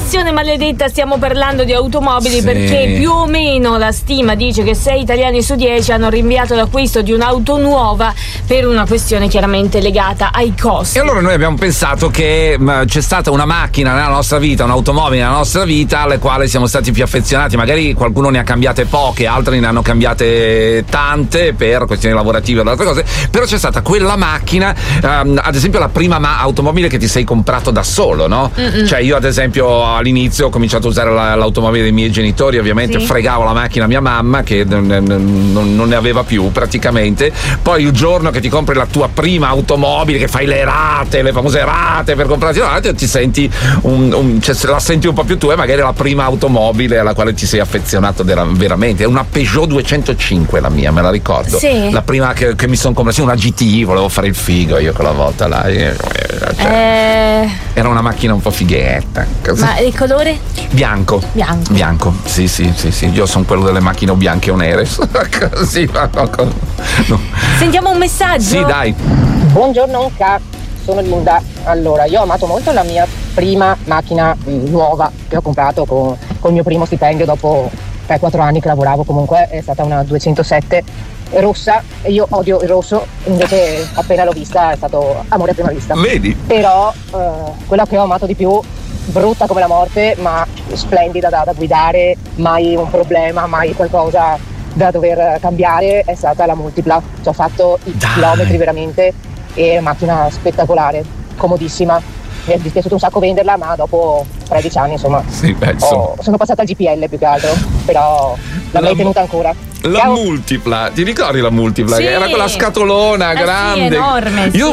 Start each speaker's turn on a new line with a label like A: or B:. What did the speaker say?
A: trasmissione maledetta stiamo parlando di automobili, perché più o meno la stima dice che 6 italiani su 10 hanno rinviato l'acquisto di un'auto nuova per una questione chiaramente legata ai costi.
B: E allora noi abbiamo pensato che c'è stata una macchina nella nostra vita, un'automobile nella nostra vita alle quale siamo stati più affezionati. Magari qualcuno ne ha cambiate poche, altri ne hanno cambiate tante per questioni lavorative o altre cose, però c'è stata quella macchina, ad esempio la prima automobile che ti sei comprato da solo, no? Cioè io ad esempio all'inizio ho cominciato a usare l'automobile dei miei genitori, ovviamente fregavo la macchina a mia mamma che non ne aveva più praticamente. Poi il giorno che ti compri la tua prima automobile, che fai le rate, le famose rate per comprarti un'auto, ti senti cioè, la senti un po' più tua, e magari è la prima automobile alla quale ti sei affezionato veramente. È una Peugeot 205 la mia, me la ricordo. Sì. La prima che mi sono comprato, una GT, volevo fare il figo io quella volta là. Era una macchina un po' fighetta.
A: Ma il colore?
B: Bianco. Sì. Io sono quello delle macchine o bianche o nere. Così, no.
A: Sentiamo un messaggio.
B: Sì, dai.
C: Buongiorno, sono Linda. Allora, io ho amato molto la mia prima macchina nuova che ho comprato con il mio primo stipendio dopo 3-4 anni che lavoravo. Comunque è stata una 207 rossa, e io odio il rosso, invece appena l'ho vista è stato amore a prima vista.
B: Vedi?
C: Però quella che ho amato di più, brutta come la morte ma splendida da guidare, mai un problema, mai qualcosa da dover cambiare, è stata la Multipla. Ci ho fatto i chilometri veramente, e macchina spettacolare, comodissima. Mi è dispiaciuto un sacco venderla, ma dopo 13 anni insomma sono passata al GPL più che altro, però l'avrei tenuta ancora.
B: La Multipla, ti ricordi la Multipla?
A: Sì.
B: Che era quella scatolona grande.
A: Sì, enorme.
B: Io